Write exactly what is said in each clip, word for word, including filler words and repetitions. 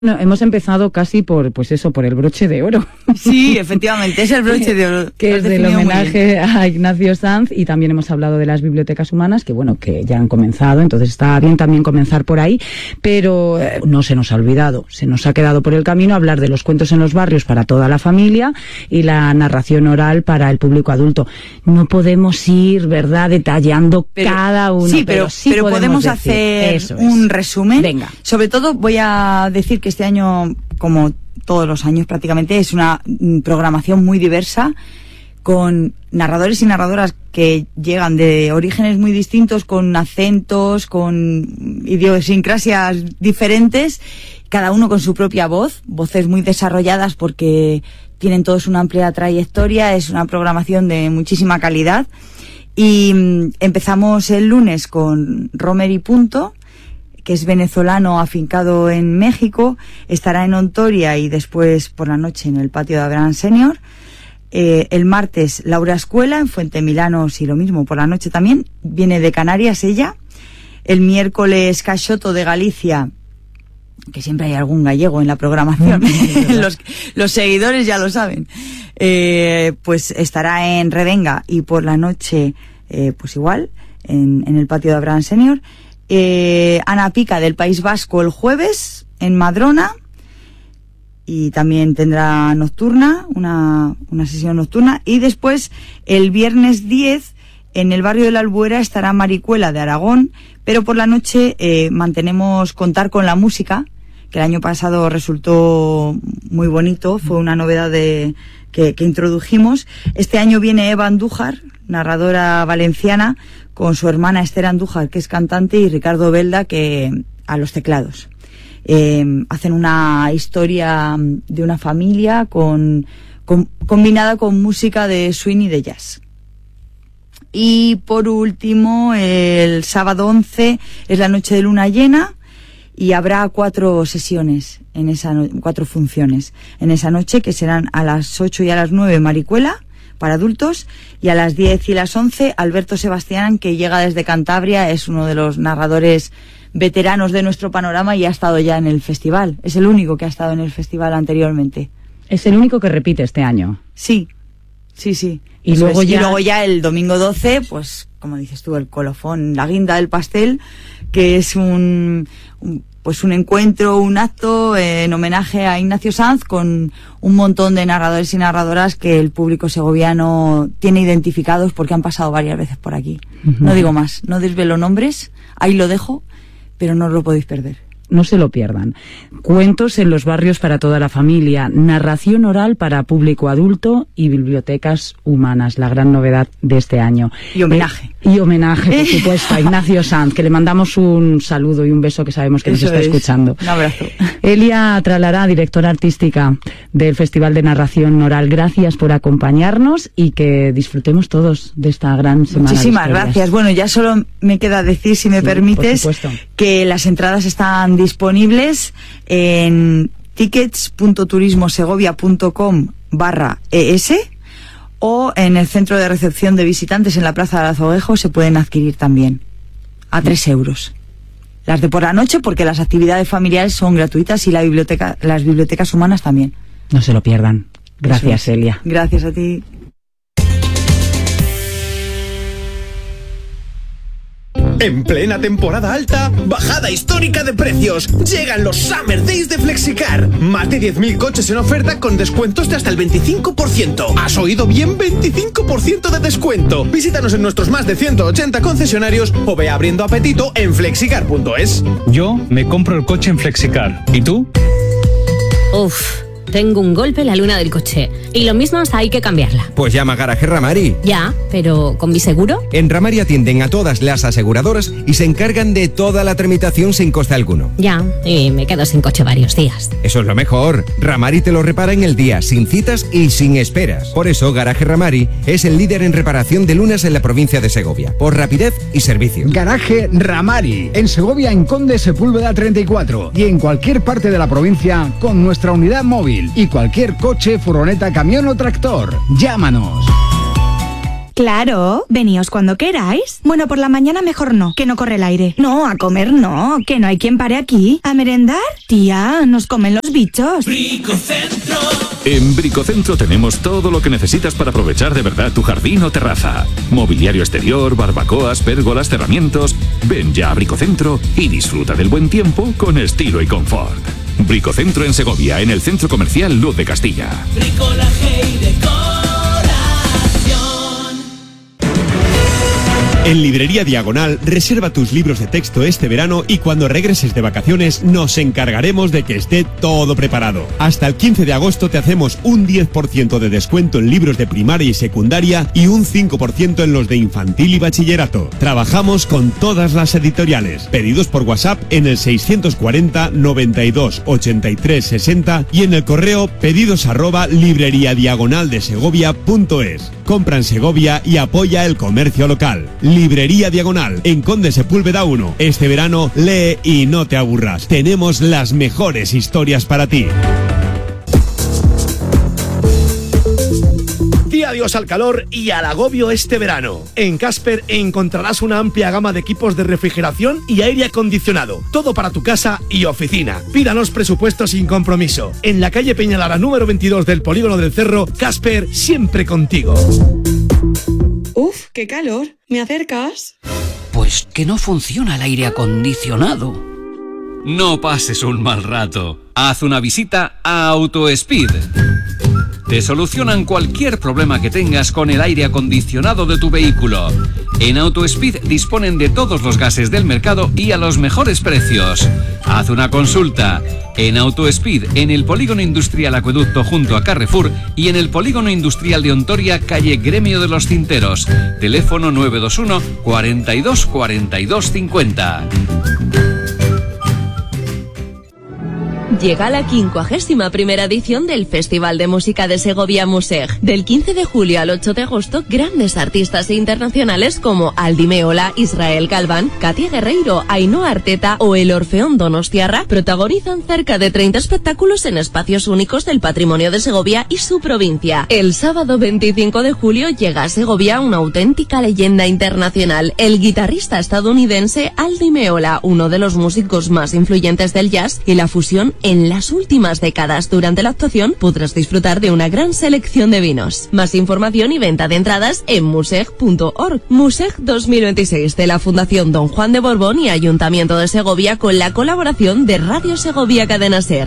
No, hemos empezado casi por, pues eso, por el broche de oro. Sí, efectivamente, es el broche de oro. Que es del homenaje a Ignacio Sanz, y también hemos hablado de las bibliotecas humanas, que bueno, que ya han comenzado, entonces está bien también comenzar por ahí, pero eh, no se nos ha olvidado, se nos ha quedado por el camino hablar de los cuentos en los barrios para toda la familia y la narración oral para el público adulto. No podemos ir, ¿verdad?, detallando pero, cada uno. Sí, pero, pero, sí pero podemos, podemos hacer eso un es. resumen. Venga. Sobre todo voy a decir que este año, como todos los años prácticamente, es una programación muy diversa, con narradores y narradoras que llegan de orígenes muy distintos, con acentos, con idiosincrasias diferentes, cada uno con su propia voz, voces muy desarrolladas porque tienen todos una amplia trayectoria. Es una programación de muchísima calidad. Y mmm, empezamos el lunes con Romer y Punto, que es venezolano afincado en México, estará en Ontoria y después por la noche en el patio de Abraham Senior. Eh, el martes Laura Escuela en Fuente Milanos, y lo mismo por la noche también, viene de Canarias ella. El miércoles Cachoto de Galicia, que siempre hay algún gallego en la programación, los, los seguidores ya lo saben, eh, pues estará en Revenga, y por la noche eh, pues igual en, en el patio de Abraham Senior. Eh, Ana Pica del País Vasco el jueves en Madrona, y también tendrá nocturna, una, una sesión nocturna. Y después el viernes diez en el barrio de la Albuera estará Maricuela de Aragón, pero por la noche eh, mantenemos Contar con la Música, que el año pasado resultó muy bonito, fue una novedad de, que, que introdujimos. Este año viene Eva Andújar, narradora valenciana, con su hermana Esther Andújar, que es cantante, y Ricardo Belda, que a los teclados. Eh, hacen una historia de una familia con, con, combinada con música de swing y de jazz. Y por último, el sábado once es la noche de luna llena, y habrá cuatro sesiones, en esa no, cuatro funciones en esa noche, que serán a las ocho y a las nueve Maricuela para adultos, y a las diez y las once Alberto Sebastián, que llega desde Cantabria, es uno de los narradores veteranos de nuestro panorama y ha estado ya en el festival. Es el único que ha estado en el festival anteriormente. ¿Es el único que repite este año? Sí, sí, sí. Y luego, ya... y luego ya el domingo doce, pues como dices tú, el colofón, la guinda del pastel, que es un, un pues un encuentro, un acto eh, en homenaje a Ignacio Sanz, con un montón de narradores y narradoras que el público segoviano tiene identificados porque han pasado varias veces por aquí. Uh-huh. No digo más, no desvelo nombres, ahí lo dejo, pero no os lo podéis perder. No se lo pierdan. Cuentos en los barrios para toda la familia, narración oral para público adulto y bibliotecas humanas, la gran novedad de este año. Y homenaje. Eh, y homenaje, por supuesto, a Ignacio Sanz, que le mandamos un saludo y un beso, que sabemos que Eso nos está es. escuchando. Un abrazo. Elia Tralará, directora artística del Festival de Narración Oral, gracias por acompañarnos y que disfrutemos todos de esta gran semana. Muchísimas gracias. Bueno, ya solo me queda decir, si me sí, permites, que las entradas están disponibles en tickets.turismosegovia.com barra es, o en el centro de recepción de visitantes en la Plaza de Azoguejo se pueden adquirir también a tres euros. Las de por la noche, porque las actividades familiares son gratuitas, y la biblioteca, las bibliotecas humanas también. No se lo pierdan. Gracias, Elia. Gracias a ti. En plena temporada alta, bajada histórica de precios. Llegan los Summer Days de Flexicar. Más de diez mil coches en oferta con descuentos de hasta el veinticinco por ciento. ¿Has oído bien? veinticinco por ciento de descuento. Visítanos en nuestros más de ciento ochenta concesionarios o ve abriendo apetito en flexicar punto es. Yo me compro el coche en Flexicar. ¿Y tú? Uf. Tengo un golpe en la luna del coche. Y lo mismo, hay que cambiarla. Pues llama a Garaje Ramari. Ya, pero ¿con mi seguro? En Ramari atienden a todas las aseguradoras y se encargan de toda la tramitación sin coste alguno. Ya, y me quedo sin coche varios días. Eso es lo mejor. Ramari te lo repara en el día, sin citas y sin esperas. Por eso, Garaje Ramari es el líder en reparación de lunas en la provincia de Segovia, por rapidez y servicio. Garaje Ramari, en Segovia, en Conde Sepúlveda treinta y cuatro, y en cualquier parte de la provincia con nuestra unidad móvil y cualquier coche, furgoneta, camión o tractor. Llámanos. Claro, veníos cuando queráis. Bueno, por la mañana mejor no, que no corre el aire. No, a comer no, que no hay quien pare aquí. ¿A merendar? Tía, nos comen los bichos. Bricocentro. En Bricocentro tenemos todo lo que necesitas para aprovechar de verdad tu jardín o terraza. Mobiliario exterior, barbacoas, pérgolas, cerramientos. Ven ya a Bricocentro y disfruta del buen tiempo con estilo y confort. Bricocentro en Segovia, en el Centro Comercial Luz de Castilla. Bricolaje y decoración. En Librería Diagonal, reserva tus libros de texto este verano y cuando regreses de vacaciones nos encargaremos de que esté todo preparado. Hasta el quince de agosto te hacemos un diez por ciento de descuento en libros de primaria y secundaria y un cinco por ciento en los de infantil y bachillerato. Trabajamos con todas las editoriales. Pedidos por WhatsApp en el seiscientos cuarenta, noventa y dos, ochenta y tres, sesenta y en el correo pedidos arroba libreriadiagonaldesegovia.es. Compra en Segovia y apoya el comercio local. Librería Diagonal, en Conde Sepúlveda uno. Este verano lee y no te aburras. Tenemos las mejores historias para ti. Di adiós al calor y al agobio este verano. En Casper encontrarás una amplia gama de equipos de refrigeración y aire acondicionado. Todo para tu casa y oficina. Pídanos presupuesto sin compromiso. En la calle Peñalara número veintidós del Polígono del Cerro, Casper, siempre contigo. Uf, qué calor. ¿Me acercas? Pues que no funciona el aire acondicionado. No pases un mal rato. Haz una visita a AutoSpeed. Te solucionan cualquier problema que tengas con el aire acondicionado de tu vehículo. En AutoSpeed disponen de todos los gases del mercado y a los mejores precios. Haz una consulta. En AutoSpeed, en el Polígono Industrial Acueducto junto a Carrefour y en el Polígono Industrial de Ontoria, calle Gremio de los Cinteros. Teléfono nueve dos uno, cuarenta y dos, cuarenta y dos, cincuenta. Llega la quincuagésima primera edición del Festival de Música de Segovia Museg. Del quince de julio al ocho de agosto, grandes artistas internacionales como Aldi Meola, Israel Galván, Katia Guerreiro, Ainhoa Arteta o el Orfeón Donostiarra protagonizan cerca de treinta espectáculos en espacios únicos del patrimonio de Segovia y su provincia. El sábado veinticinco de julio llega a Segovia una auténtica leyenda internacional, el guitarrista estadounidense Aldi Meola, uno de los músicos más influyentes del jazz y la fusión en las últimas décadas. Durante la actuación podrás disfrutar de una gran selección de vinos. Más información y venta de entradas en museg punto org. Museg dos mil veintiséis de la Fundación Don Juan de Borbón y Ayuntamiento de Segovia con la colaboración de Radio Segovia Cadena Ser.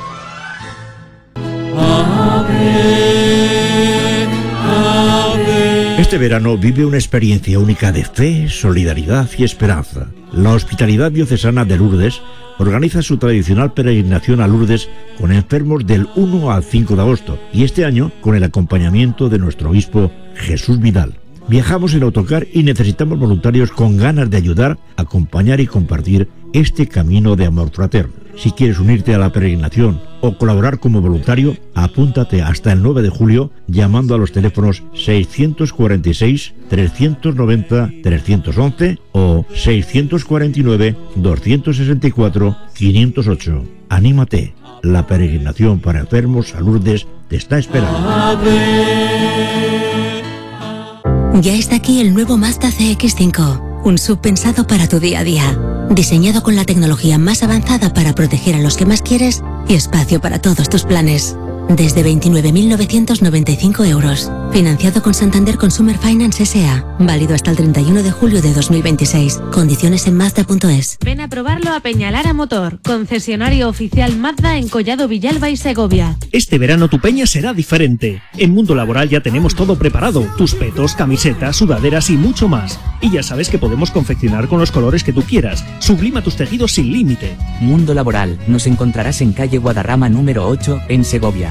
Este verano vive una experiencia única de fe, solidaridad y esperanza. La Hospitalidad Diocesana de Lourdes organiza su tradicional peregrinación a Lourdes con enfermos del uno al cinco de agosto y este año con el acompañamiento de nuestro obispo Jesús Vidal. Viajamos en autocar y necesitamos voluntarios con ganas de ayudar, acompañar y compartir este camino de amor fraterno. Si quieres unirte a la peregrinación o colaborar como voluntario, apúntate hasta el nueve de julio llamando a los teléfonos seiscientos cuarenta y seis, trescientos noventa, trescientos once o seiscientos cuarenta y nueve, doscientos sesenta y cuatro, quinientos ocho. Anímate, la peregrinación para enfermos a Lourdes te está esperando. Ya está aquí el nuevo Mazda C X cinco, un sub pensado para tu día a día. Diseñado con la tecnología más avanzada para proteger a los que más quieres y espacio para todos tus planes. Desde veintinueve mil novecientos noventa y cinco euros. Financiado con Santander Consumer Finance S A. Válido hasta el treinta y uno de julio de dos mil veintiséis. Condiciones en Mazda punto es. Ven a probarlo a Peñalara Motor, concesionario oficial Mazda en Collado Villalba y Segovia. Este verano tu peña será diferente. En Mundo Laboral ya tenemos todo preparado. Tus petos, camisetas, sudaderas y mucho más. Y ya sabes que podemos confeccionar con los colores que tú quieras. Sublima tus tejidos sin límite. Mundo Laboral. Nos encontrarás en calle Guadarrama número ocho, en Segovia.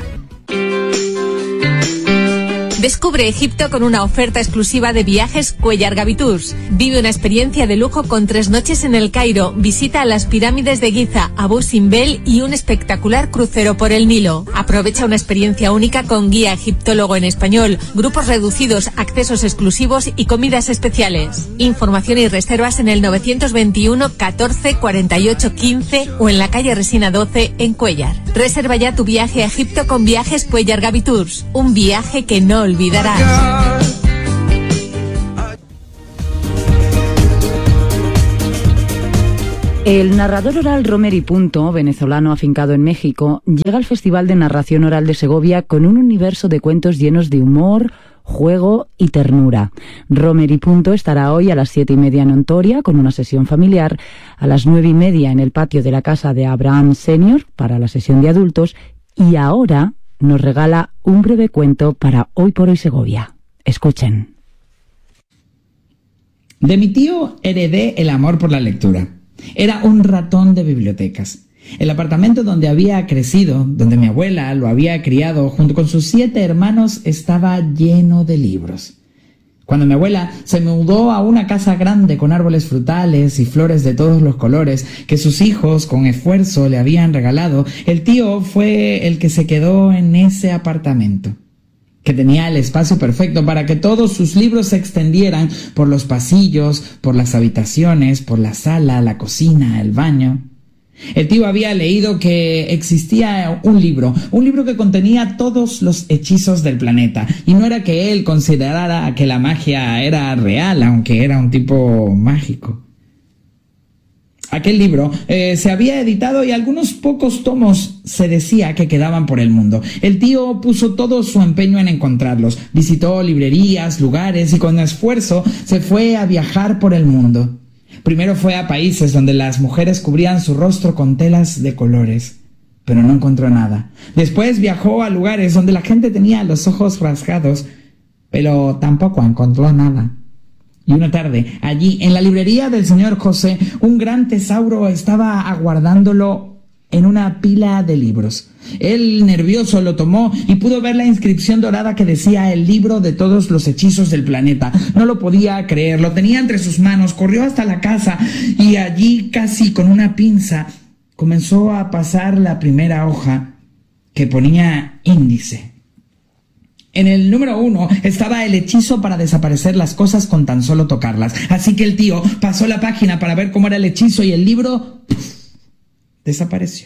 Descubre Egipto con una oferta exclusiva de viajes Cuellar Gavi Tours. Vive una experiencia de lujo con tres noches en el Cairo, visita a las pirámides de Giza, Abu Simbel y un espectacular crucero por el Nilo. Aprovecha una experiencia única con guía egiptólogo en español, grupos reducidos, accesos exclusivos y comidas especiales. Información y reservas en el novecientos veintiuno, catorce, cuarenta y ocho, quince o en la calle Resina doce en Cuellar. Reserva ya tu viaje a Egipto con viajes Cuellar Gavi Tours. Un viaje que no olvidarás. El narrador oral Romer y Punto, venezolano afincado en México, llega al Festival de Narración Oral de Segovia con un universo de cuentos llenos de humor, juego y ternura. Romer y Punto estará hoy a las siete y media en Ontoria con una sesión familiar, a las nueve y media en el patio de la casa de Abraham Senior para la sesión de adultos, y ahora nos regala un breve cuento para Hoy por Hoy Segovia. Escuchen. De mi tío heredé el amor por la lectura. Era un ratón de bibliotecas. El apartamento donde había crecido, donde mi abuela lo había criado junto con sus siete hermanos, estaba lleno de libros. Cuando mi abuela se mudó a una casa grande con árboles frutales y flores de todos los colores que sus hijos con esfuerzo le habían regalado, el tío fue el que se quedó en ese apartamento, que tenía el espacio perfecto para que todos sus libros se extendieran por los pasillos, por las habitaciones, por la sala, la cocina, el baño. El tío había leído que existía un libro, un libro que contenía todos los hechizos del planeta, y no era que él considerara que la magia era real, aunque era un tipo mágico. Aquel libro eh, se había editado y algunos pocos tomos se decía que quedaban por el mundo. El tío puso todo su empeño en encontrarlos, visitó librerías, lugares y con esfuerzo se fue a viajar por el mundo. Primero fue a países donde las mujeres cubrían su rostro con telas de colores, pero no encontró nada. Después viajó a lugares donde la gente tenía los ojos rasgados, pero tampoco encontró nada. Y una tarde, allí, en la librería del señor José, un gran tesauro estaba aguardándolo en una pila de libros. Él, nervioso, lo tomó y pudo ver la inscripción dorada que decía el libro de todos los hechizos del planeta. No lo podía creer, lo tenía entre sus manos, corrió hasta la casa y allí, casi con una pinza, comenzó a pasar la primera hoja que ponía índice. En el número uno estaba el hechizo para desaparecer las cosas con tan solo tocarlas. Así que el tío pasó la página para ver cómo era el hechizo y el libro ¡puf!, desapareció.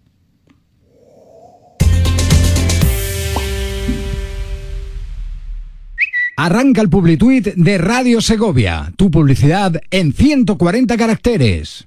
Arranca el Publituit de Radio Segovia. Tu publicidad en ciento cuarenta caracteres.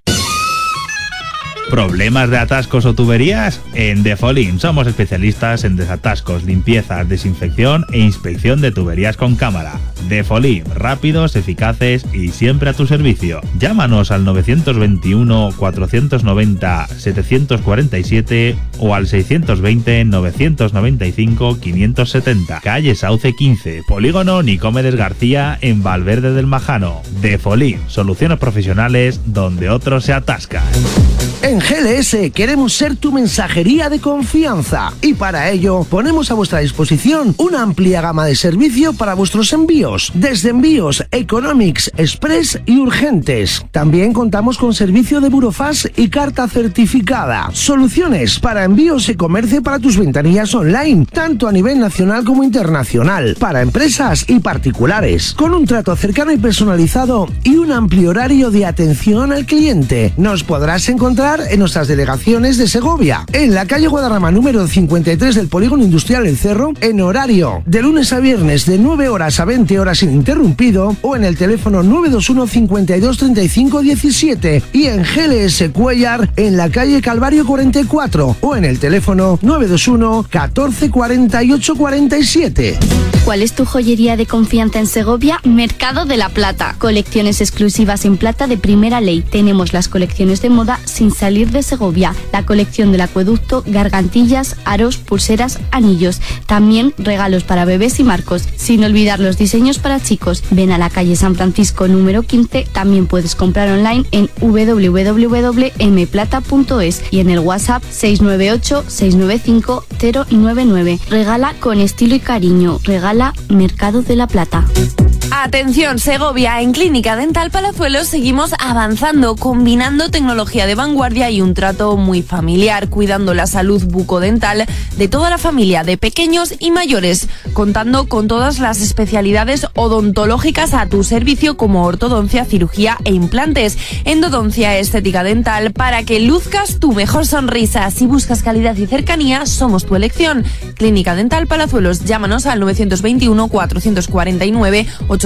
¿Problemas de atascos o tuberías? En Defolim somos especialistas en desatascos, limpiezas, desinfección e inspección de tuberías con cámara. Defolim, rápidos, eficaces y siempre a tu servicio. Llámanos al nueve dos uno, cuatro nueve cero, siete cuatro siete o al seis dos cero, nueve nueve cinco, cinco siete cero. Calle Sauce quince, Polígono Nicomedes García en Valverde del Majano. Defolim, soluciones profesionales donde otros se atascan. En G L S queremos ser tu mensajería de confianza y para ello ponemos a vuestra disposición una amplia gama de servicio para vuestros envíos, desde envíos Economics, Express y urgentes. También contamos con servicio de burofax y carta certificada. Soluciones para envíos y comercio para tus ventanillas online, tanto a nivel nacional como internacional, para empresas y particulares, con un trato cercano y personalizado y un amplio horario de atención al cliente. Nos podrás encontrar en nuestras delegaciones de Segovia, en la calle Guadarrama número cincuenta y tres del Polígono Industrial El Cerro, en horario de lunes a viernes de nueve horas a veinte horas ininterrumpido, o en el teléfono nueve dos uno, cincuenta y dos, treinta y cinco, diecisiete, y en G L S Cuellar en la calle Calvario cuarenta y cuatro, o en el teléfono nueve dos uno, catorce, cuarenta y ocho, cuarenta y siete. ¿Cuál es tu joyería de confianza en Segovia? Mercado de la Plata. Colecciones exclusivas en plata de primera ley. Tenemos las colecciones de moda sin salir de Segovia, la colección del acueducto, gargantillas, aros, pulseras, anillos. También regalos para bebés y marcos, sin olvidar los diseños para chicos. Ven a la calle San Francisco número quince. También puedes comprar online en w w w punto m plata punto es y en el WhatsApp seis nueve ocho, seis nueve cinco, cero nueve nueve. Regala con estilo y cariño. Regala Mercado de la Plata. Atención Segovia, en Clínica Dental Palazuelos seguimos avanzando, combinando tecnología de vanguardia y un trato muy familiar, cuidando la salud bucodental de toda la familia, de pequeños y mayores, contando con todas las especialidades odontológicas a tu servicio como ortodoncia, cirugía e implantes, endodoncia, estética dental, para que luzcas tu mejor sonrisa. Si buscas calidad y cercanía, somos tu elección. Clínica Dental Palazuelos, llámanos al nueve dos uno, cuatro cuatro nueve, ocho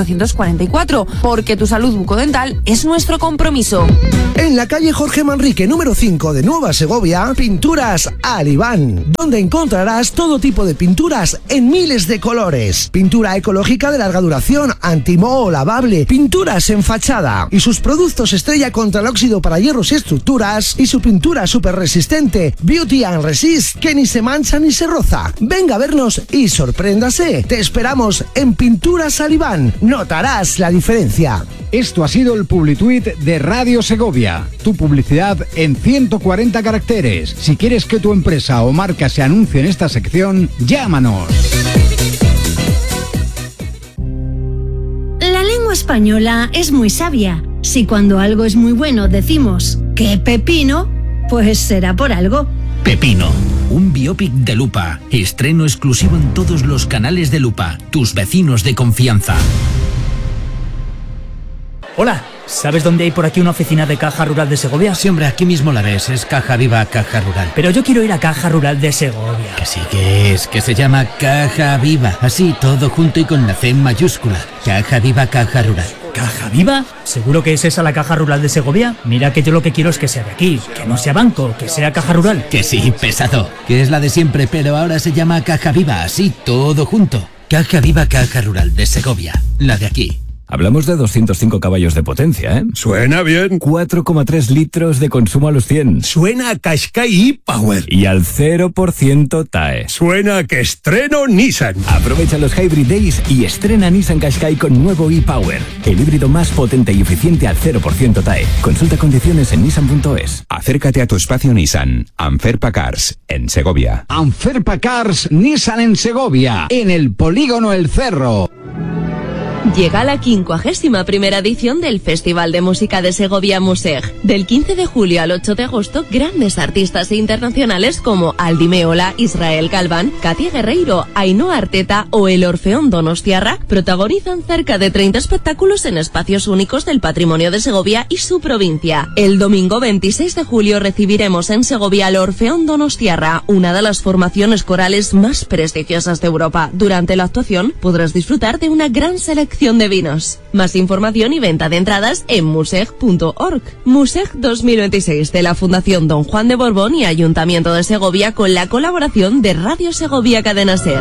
ochocientos cuarenta y cuatro, porque tu salud bucodental es nuestro compromiso. En la calle Jorge Manrique número cinco de Nueva Segovia, Pinturas Alibán, donde encontrarás todo tipo de pinturas en miles de colores. Pintura ecológica de larga duración, antimoho, lavable, pinturas en fachada y sus productos estrella contra el óxido para hierros y estructuras y su pintura súper resistente Beauty and Resist, que ni se mancha ni se roza. Venga a vernos y sorpréndase. Te esperamos en Pinturas Alibán. Notarás la diferencia. Esto ha sido el Publituit de Radio Segovia. Tu publicidad en ciento cuarenta caracteres. Si quieres que tu empresa o marca se anuncie en esta sección, llámanos. La lengua española es muy sabia. Si cuando algo es muy bueno decimos ¡qué pepino!, pues será por algo. Pepino, un biopic de Lupa. Estreno exclusivo en todos los canales de Lupa. Tus vecinos de confianza. Hola, ¿sabes dónde hay por aquí una oficina de Caja Rural de Segovia? Sí, hombre, aquí mismo la ves, es Caja Viva Caja Rural. Pero yo quiero ir a Caja Rural de Segovia. Que sí que es, que se llama Caja Viva. Así, todo junto y con la C mayúscula. Caja Viva Caja Rural. ¿Caja Viva? ¿Seguro que es esa la Caja Rural de Segovia? Mira que yo lo que quiero es que sea de aquí, que no sea banco, que sea Caja Rural. Que sí, pesado, que es la de siempre, pero ahora se llama Caja Viva, así, todo junto. Caja Viva Caja Rural de Segovia, la de aquí. Hablamos de doscientos cinco caballos de potencia, ¿eh? Suena bien. cuatro coma tres litros de consumo a los cien. Suena a Qashqai e-Power. Y al cero por ciento T A E. Suena a que estreno Nissan. Aprovecha los Hybrid Days y estrena Nissan Qashqai con nuevo e-Power. El híbrido más potente y eficiente al cero por ciento T A E. Consulta condiciones en nissan punto es. Acércate a tu espacio Nissan. Anferpa Cars, en Segovia. Anferpa Cars Nissan en Segovia, en el Polígono El Cerro. Llega la quincuagésima primera edición del Festival de Música de Segovia Museg. Del quince de julio al ocho de agosto, grandes artistas internacionales como Aldi Meola, Israel Galván, Katia Guerreiro, Ainhoa Arteta o el Orfeón Donostiarra protagonizan cerca de treinta espectáculos en espacios únicos del patrimonio de Segovia y su provincia. El domingo veintiséis de julio recibiremos en Segovia al Orfeón Donostiarra, una de las formaciones corales más prestigiosas de Europa. Durante la actuación podrás disfrutar de una gran selección de vinos. Más información y venta de entradas en museg punto org. Museg dos mil veintiséis de la Fundación Don Juan de Borbón y Ayuntamiento de Segovia con la colaboración de Radio Segovia Cadena Ser.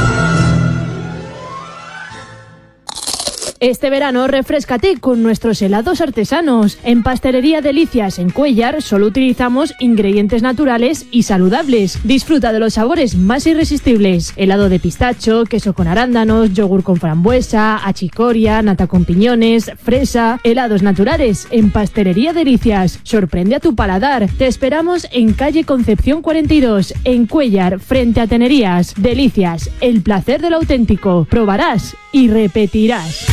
Este verano refréscate con nuestros helados artesanos. En Pastelería Delicias en Cuéllar solo utilizamos ingredientes naturales y saludables. Disfruta de los sabores más irresistibles: helado de pistacho, queso con arándanos, yogur con frambuesa, achicoria, nata con piñones, fresa. Helados naturales en Pastelería Delicias. Sorprende a tu paladar. Te esperamos en calle Concepción cuarenta y dos, en Cuéllar, frente a Tenerías. Delicias, el placer del auténtico. Probarás y repetirás.